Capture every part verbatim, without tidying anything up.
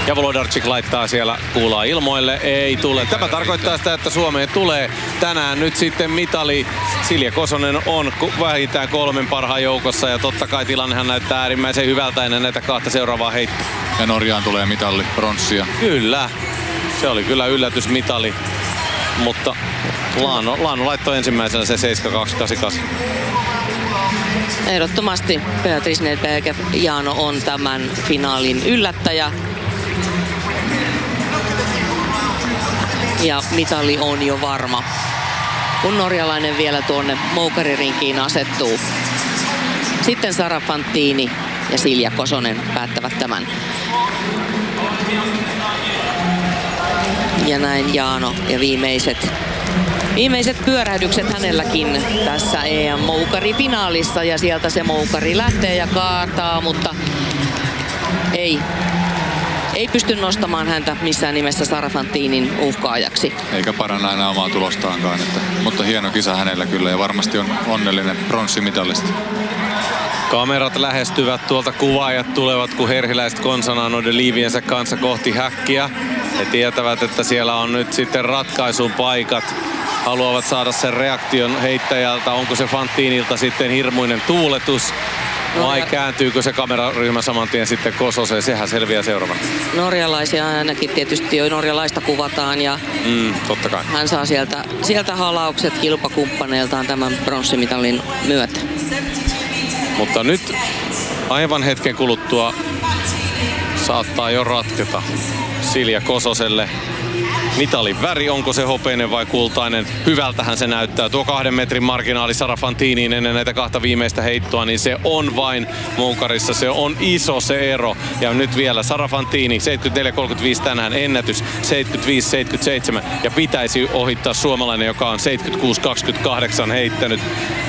Ja Wlodarczyk laittaa siellä kuulaa ilmoille. Ei tule. Tämä tarkoittaa sitä, että Suomeen tulee tänään nyt sitten mitali. Silja Kosonen on vähintään kolmen parhaan joukossa ja totta kai tilannehan näyttää äärimmäisen hyvältä ennen näitä kahta seuraavaa heittoa. Ja Norjaan tulee mitalli, pronssia. Kyllä. Se oli kyllä yllätysmitali. Mutta Laano, Laano laittoi ensimmäisenä se seitsemän kaksi kahdeksan kahdeksan. Ehdottomasti Beatrice Nedberger Jaano on tämän finaalin yllättäjä. Ja mitali on jo varma, kun norjalainen vielä tuonne moukaririnkiin asettuu. Sitten Sara Fantini ja Silja Kosonen päättävät tämän. Ja näin Jaano ja viimeiset, viimeiset pyörähdykset hänelläkin tässä E M-moukari-finaalissa. Ja sieltä se moukari lähtee ja kaataa, mutta ei, ei pysty nostamaan häntä missään nimessä Sara Fantinin uhkaajaksi. Eikä paranna enää omaa tulostaankaan, että, mutta hieno kisa hänellä kyllä ja varmasti on onnellinen pronssimitalisti. Kamerat lähestyvät tuolta, kuvaajat tulevat, kun herhiläiset konsanaan noiden liiviensä kanssa kohti häkkiä. He tietävät, että siellä on nyt sitten ratkaisun paikat. Haluavat saada sen reaktion heittäjältä. Onko se Fantinilta sitten hirmuinen tuuletus? Vai kääntyykö se kameraryhmä saman tien sitten Kososeen? Sehän selviää seuraavana. Norjalaisia ainakin tietysti jo norjalaista kuvataan ja mm, totta kai. Hän saa sieltä, sieltä halaukset kilpakumppaneiltaan tämän pronssimitalin myötä. Mutta nyt aivan hetken kuluttua saattaa jo ratketa Silja Kososelle. Mitalin väri, onko se hopeinen vai kultainen? Hyvältähän se näyttää. Tuo kahden metrin marginaali Sara Fantiniin ennen näitä kahta viimeistä heittoa, niin se on vain moukarissa. Se on iso se ero. Ja nyt vielä Sara Fantini, seitsemänkymmentäneljä kolmekymmentäviisi tänään ennätys, seitsemänkymmentäviisi seitsemänkymmentäseitsemän. Ja pitäisi ohittaa suomalainen, joka on seitsemänkymmentäkuusi kaksikymmentäkahdeksan heittänyt.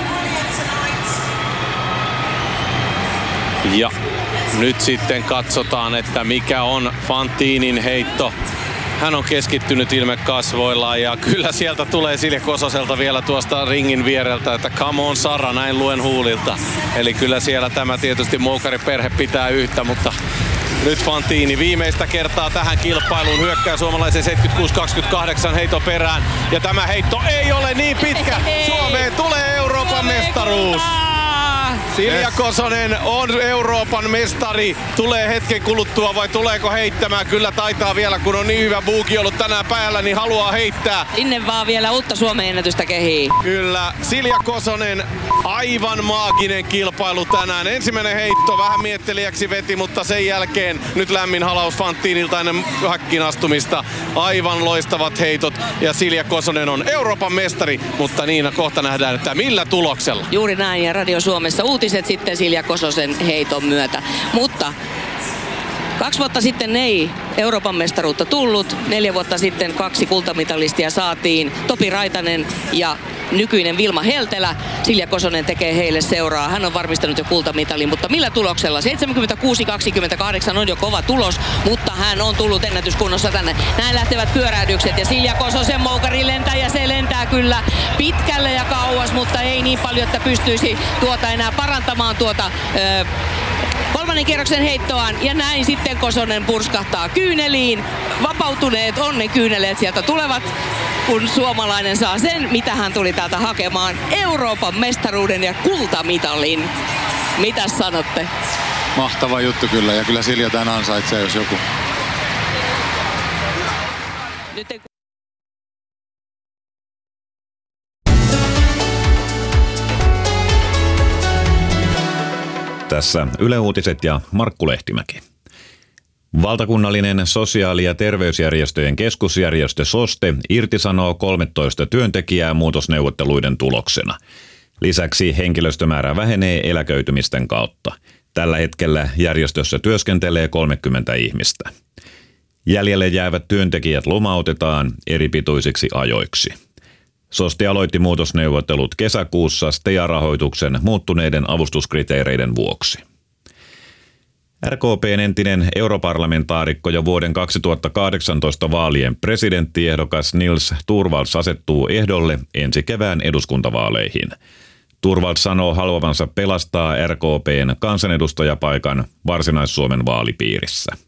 Ja nyt sitten katsotaan, että mikä on Fantinin heitto. Hän on keskittynyt ilme kasvoillaan ja kyllä sieltä tulee Silja Kososelta vielä tuosta ringin viereltä, että come on Sara, näin luen huulilta. Eli kyllä siellä tämä tietysti moukariperhe pitää yhtä, mutta nyt Fantini viimeistä kertaa tähän kilpailuun hyökkää suomalaisen seitsemänkymmentäkuusi kaksikymmentäkahdeksan heiton perään. Ja tämä heitto ei ole niin pitkä. Suomeen tulee Euroopan mestaruus. Silja Kosonen on Euroopan mestari. Tulee hetken kuluttua vai tuleeko heittämään? Kyllä taitaa vielä, kun on niin hyvä buuki ollut tänään päällä, niin haluaa heittää. Sinne vaan vielä uutta Suomen ennätystä kehii. Kyllä, Silja Kosonen, aivan maaginen kilpailu tänään. Ensimmäinen heitto vähän miettelijäksi veti, mutta sen jälkeen nyt lämmin halaus Fantinilta ennen häkkiin astumista. Aivan loistavat heitot ja Silja Kosonen on Euroopan mestari, mutta Niina kohta nähdään, että millä tuloksella. Juuri näin ja Radio Suomessa uutiset sitten Silja Kososen heiton myötä. Mutta kaksi vuotta sitten ei Euroopan mestaruutta tullut. Neljä vuotta sitten kaksi kultamitalistia saatiin. Topi Raitanen ja nykyinen Vilma Heltelä. Silja Kosonen tekee heille seuraa. Hän on varmistanut jo kultamitalin, mutta millä tuloksella? seitsemänkymmentäkuusi kaksikymmentäkahdeksan on jo kova tulos, mutta hän on tullut ennätyskunnossa tänne. Näin lähtevät pyörähdykset ja Silja Kososen moukari lentää ja se lentää kyllä pitkälle ja kauas, mutta ei niin paljon, että pystyisi tuota enää parantamaan tuota Öö, kolmannen kierroksen heittoaan ja näin sitten Kosonen purskahtaa kyyneliin. Vapautuneet onnen kyyneleet sieltä tulevat, kun suomalainen saa sen, mitä hän tuli täältä hakemaan. Euroopan mestaruuden ja kultamitalin. Mitäs sanotte? Mahtava juttu kyllä ja kyllä Silja tämän ansaitsee, jos joku. Nyt ei... Tässä Yle Uutiset ja Markku Lehtimäki. Valtakunnallinen sosiaali- ja terveysjärjestöjen keskusjärjestö SOSTE irtisanoo kolmetoista työntekijää muutosneuvotteluiden tuloksena. Lisäksi henkilöstömäärä vähenee eläköitymisten kautta. Tällä hetkellä järjestössä työskentelee kolmekymmentä ihmistä. Jäljelle jäävät työntekijät lomautetaan eri pituisiksi ajoiksi. SOSTE aloitti muutosneuvottelut kesäkuussa S T E A-rahoituksen muuttuneiden avustuskriteereiden vuoksi. R K P:n entinen europarlamentaarikko ja vuoden kaksituhattakahdeksantoista vaalien presidenttiehdokas Nils Torvalds asettuu ehdolle ensi kevään eduskuntavaaleihin. Torvalds sanoo haluavansa pelastaa R K P:n kansanedustajapaikan Varsinais-Suomen vaalipiirissä.